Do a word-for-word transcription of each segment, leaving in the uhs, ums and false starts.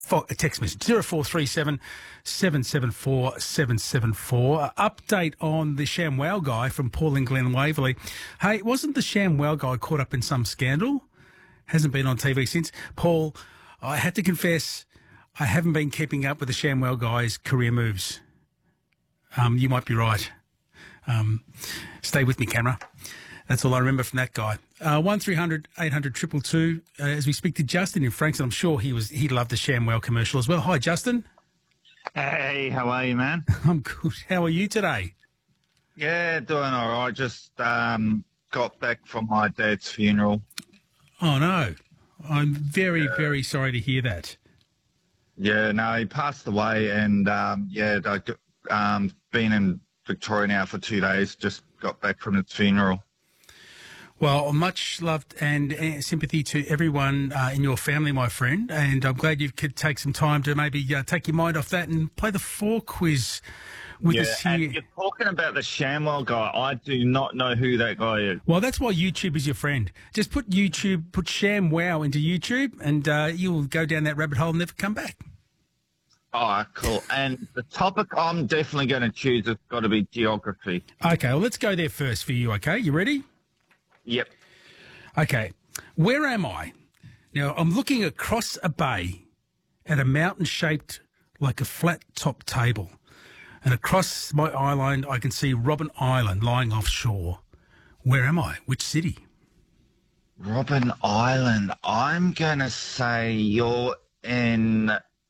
For a text message, zero four three seven, seven seven four, seven seven four. Update on the ShamWow guy from Paul and Glen Waverley. Hey, wasn't the ShamWow guy caught up in some scandal? Hasn't been on T V since. Paul, I had to confess, I haven't been keeping up with the ShamWow guy's career moves. Um, you might be right. Um, stay with me, camera. That's all I remember from that guy. Uh, one three hundred eight hundred two two two. Uh, as we speak to Justin in Frankston, I'm sure he was he loved the ShamWow commercial as well. Hi, Justin. Hey, how are you, man? I'm good. How are you today? Yeah, doing all right. Just um, got back from my dad's funeral. Oh, no. I'm very, yeah. very sorry to hear that. Yeah, no, he passed away, and, um, yeah, I've um, been in Victoria now for two days, just got back from his funeral. Well, much loved and uh, sympathy to everyone uh, in your family, my friend, and I'm glad you could take some time to maybe uh, take your mind off that and play the four quiz with yeah, us here. And you're talking about the ShamWow guy. I do not know who that guy is. Well, that's why YouTube is your friend. Just put YouTube, put ShamWow into YouTube, and uh, you'll go down that rabbit hole and never come back. Oh, cool. And the topic I'm definitely going to choose has got to be geography. Okay, well, let's go there first for you, okay? You ready? Yep. Okay, where am I? Now, I'm looking across a bay at a mountain shaped like a flat-top table. And across my island, I can see Robben Island lying offshore. Where am I? Which city? Robben Island. I'm going to say you're in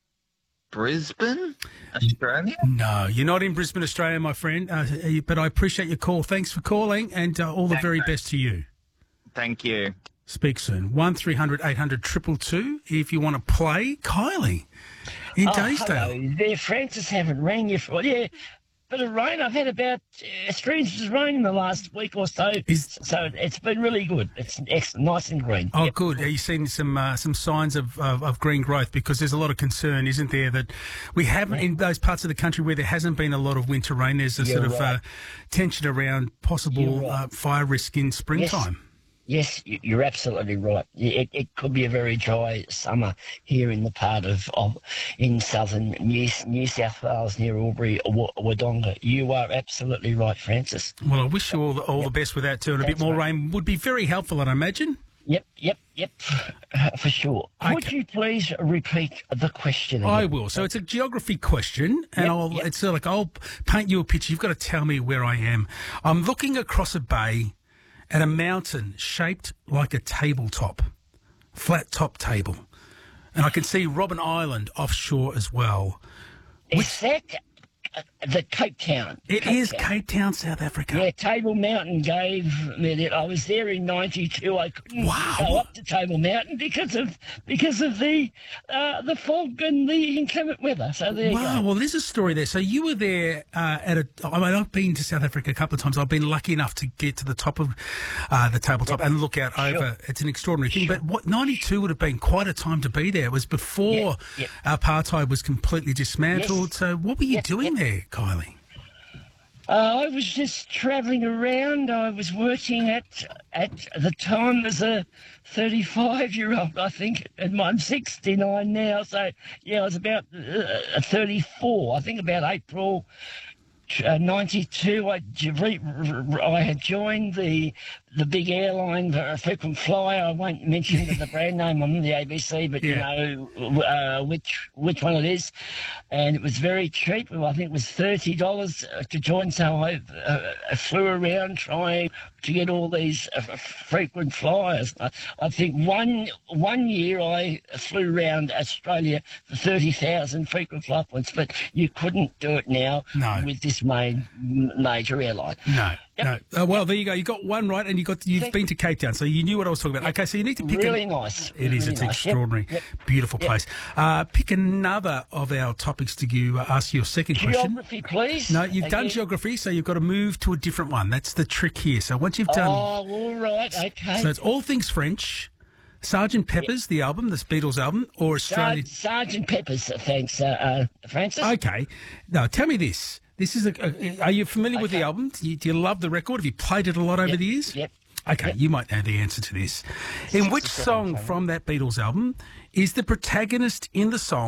Brisbane, Australia? No, you're not in Brisbane, Australia, my friend, uh, but I appreciate your call. Thanks for calling, and uh, all the very best to you. Thank you. Speak soon. one three hundred eight hundred two two two if you want to play. Kylie in oh, Daysdale. Hello there, Francis. Haven't rang you for... Yeah, bit of rain. I've had about uh, three inches of rain in the last week or so, Is, so it's been really good. It's excellent, nice and green. Oh, yep. good. Are you seeing some uh, some signs of, of, of green growth? Because there's a lot of concern, isn't there, that we haven't, yeah. in those parts of the country where there hasn't been a lot of winter rain, there's a You're sort of right. uh, tension around possible right. uh, fire risk in springtime. Yes. Yes, you're absolutely right. It, it could be a very dry summer here in the part of, of in southern New, New South Wales near Albury, Wodonga. You are absolutely right, Francis. Well, I wish you all the, all yep. the best with that too, and a That's bit more right. rain would be very helpful, I'd imagine. Yep, yep, yep, uh, for sure. Okay. Would you please repeat the question again? I will. So it's a geography question, and Yep, I'll yep. it's sort of like I'll paint you a picture. You've got to tell me where I am. I'm looking across a bay at a mountain shaped like a tabletop, flat top table. And I can see Robben Island offshore as well. Is that uh, the Cape Town? It Cape is Town. Cape Town, South Africa. Yeah, Table Mountain gave me that. I was there in ninety-two. I couldn't Wow. go up to Table Mountain because of because of the uh, the fog and the inclement weather. So there Wow, you go. well, there's a story there. So you were there uh, at a... I mean, I've been to South Africa a couple of times. I've been lucky enough to get to the top of uh, the tabletop and look out Sure. over. It's an extraordinary thing. Sure. But what ninety-two would have been quite a time to be there. It was before Yeah, yeah. apartheid was completely dismantled. Yes. So what were you Yep, doing yep. there, Kylie? Uh, I was just travelling around. I was working at at the time as a thirty-five-year-old, I think, and I'm sixty-nine now. So yeah, I was about uh, thirty-four. I think about April uh, ninety-two. I I had joined the the big airline, uh, frequent flyer. I won't mention the brand name on the A B C, but Yeah. you know uh, which which one it is. And it was very cheap. Well, I think it was thirty dollars to join. So I uh, flew around trying to get all these uh, frequent flyers. I, I think one one year I flew around Australia for thirty thousand frequent flyer points, but you couldn't do it now No. with this main major airline. No, Yep. no. Uh, well, there you go. You got one right, and you got you've Thank- been to Cape Town, so you knew what I was talking about. Okay, so you need to pick Really a, nice. It is. Really It's nice. extraordinary, Yep, beautiful yep. place. Uh, pick another of our topics to you, uh, ask your second question. Geography, please. No, you've done Again. geography, so you've got to move to a different one. That's the trick here. So once you've done, Oh, all right. Okay. so it's all things French. Sergeant Pepper's, the album, the Beatles album, or Australian. Sergeant Pepper's, thanks, uh, uh, Francis. Okay, now tell me this. This is a. a are you familiar with the Okay. album? Do you, do you love the record? Have you played it a lot over Yep, the years? Yep. Okay, Yep. you might know the answer to this. In which sixty-seven, song sorry. from that Beatles album is the protagonist in the song